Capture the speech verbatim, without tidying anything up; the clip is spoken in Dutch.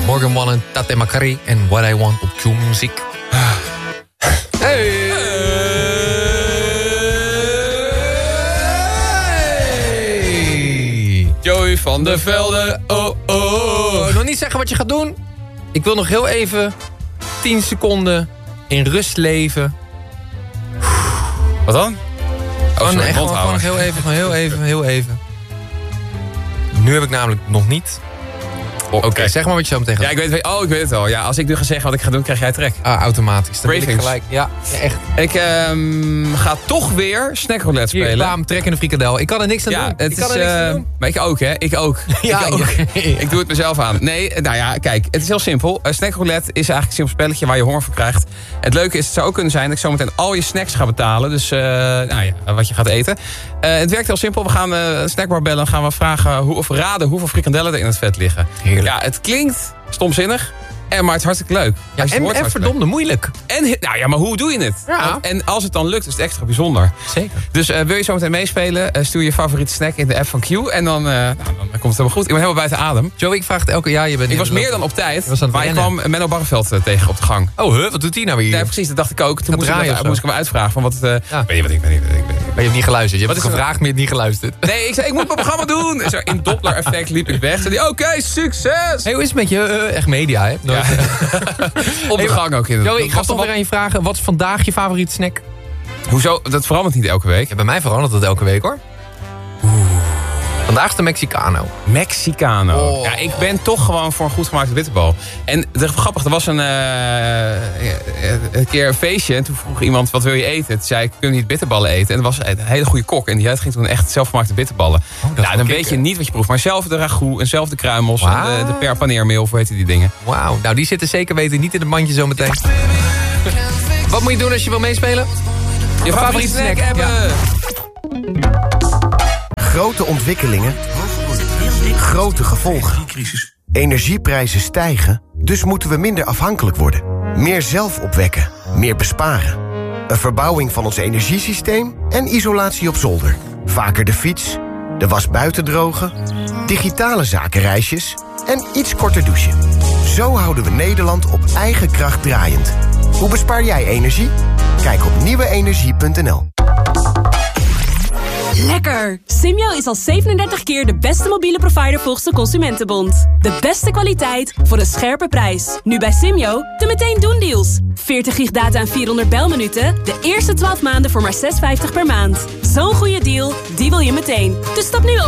Morgan Wallen, Tate Makari en What I Want op Q-Music. Hey! Hey! Joey van der Velde, oh, oh, oh. Nog niet zeggen wat je gaat doen. Ik wil nog heel even tien seconden in rust leven. Wat dan? Oh, Gewoon sorry, echt mond gewoon, gewoon houden. heel even, gewoon heel even, heel even. Nu heb ik namelijk nog niet. Oh, Oké, okay, zeg maar wat je zo meteen gaat Ja, ik weet, het- oh, ik weet het al. Ja, als ik nu ga zeggen wat ik ga doen, krijg jij trek. Ah, automatisch. Dan wil ik Cravings. gelijk. Ja, echt. Ik ehm, ga toch weer snackroulette Hier, spelen. bam, trek in de frikandel. Ik kan er niks aan Ja, doen. het ik kan is, er niks aan eh, doen. maar ik ook, hè? Ik ook. Ja, ik, ook. ja, ja. Ik doe het mezelf aan. Nee, nou ja, kijk, het is heel simpel. Uh, snackroulette is eigenlijk een simpel spelletje waar je honger voor krijgt. Het leuke is, het zou ook kunnen zijn dat ik zometeen al je snacks ga betalen. Dus, uh, nou ja, wat je gaat eten. Uh, het werkt heel simpel. We gaan uh, een snackbar bellen en gaan we vragen hoe, of raden hoeveel frikandellen er in het vet liggen. Heerlijk. Ja, het klinkt stomzinnig. En, maar het is hartstikke leuk. Ja, Als je het en, hoort, en hartstikke verdomde moeilijk. leuk. En, nou ja, maar hoe doe je het? Ja. Want- En als het dan lukt, is het extra bijzonder. Zeker. Dus uh, wil je zo meteen meespelen, uh, stuur je favoriete snack in de app van Q. En dan, uh, nou, dan komt het helemaal goed. Ik ben helemaal buiten adem. Joe, ik vraag het elke jaar. Je bent Ik was meer dan op tijd. was aan het Maar ik rennen. kwam Menno Barreveld uh, tegen op de gang. Oh, huh, wat doet hij nou weer? Ja, precies, dat dacht ik ook. Toen Gaat moest ik, draaien dat, of moest ik zo? hem uitvragen. Van wat het, uh, Ja. weet je wat ik ben niet... Ik ben, ik ben, Maar je hebt niet geluisterd. Je hebt Wat het is er- gevraagd, maar je hebt niet geluisterd. nee, ik zei, ik moet mijn programma doen. En zo in Doppler-effect liep ik weg. Zei hij, oké, succes! Hey, hoe is het met je? Uh, echt media, hè? Nooit- Ja. Op de Hey, gang ook in. Joe, ik ga was toch toch weer aan je vragen. Wat is vandaag je favoriete snack? Hoezo? Dat verandert niet elke week. Ja, bij mij verandert het elke week, hoor. Vandaag is de Mexicano. Mexicano. Oh. Ja, ik ben toch gewoon voor een goed gemaakte bitterbal. En de, grappig, er was een, uh, een keer een feestje. En toen vroeg iemand, wat wil je eten? Toen zei ik, kun je niet bitterballen eten? En dat was een hele goede kok. En die ging toen echt zelfgemaakte bitterballen. dat nou, wil dan ik weet je kicken. niet wat je proeft. Maar zelf de ragout en zelf de kruimels. Wauw. En de, de perpaneermeel, hoe heet die dingen? Wauw, nou die zitten zeker weten niet in het mandje zometeen. Wat moet je doen als je wil meespelen? Je favoriete snack hebben. Grote ontwikkelingen, grote gevolgen. Energieprijzen stijgen, dus moeten we minder afhankelijk worden. Meer zelf opwekken, meer besparen. Een verbouwing van ons energiesysteem en isolatie op zolder. Vaker de fiets, de was buiten drogen, digitale zakenreisjes en iets korter douchen. Zo houden we Nederland op eigen kracht draaiend. Hoe bespaar jij energie? Kijk op nieuwe energie punt n l. Lekker! Simyo is al zevenendertig keer de beste mobiele provider volgens de Consumentenbond. De beste kwaliteit voor een scherpe prijs. Nu bij Simyo de meteen doen deals. veertig gig data en vierhonderd belminuten. De eerste twaalf maanden voor maar zes vijftig per maand. Zo'n goede deal, die wil je meteen. Dus stap nu over